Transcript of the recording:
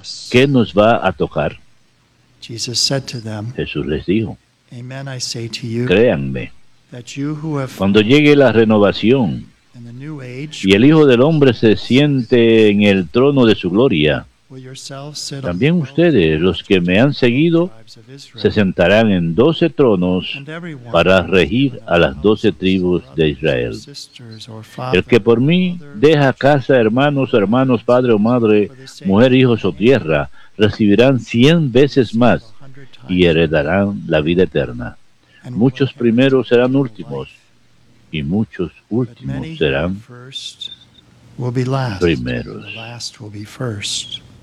¿qué nos va a tocar? Jesus said to them, Jesús les dijo, Amen, I say to you, créanme, that you who have cuando llegue la renovación in the new age y el Hijo del Hombre se siente en el trono de su gloria, will yourselves sit on the también 12 ustedes, los que me han seguido, tribes of se Israel, sentarán en 12 tronos and everyone para who regir has a las 12 houses, tribus de brothers, Israel. sisters, or El que fathers, por mí mothers, deja casa, hermanos, padre o madre, mujer, hijos o tierra, recibirán 100 veces más 100 times y heredarán la vida eterna. and Muchos will primeros serán inherit últimos life. y muchos But últimos many who are serán first will be last, primeros. and the last will be first.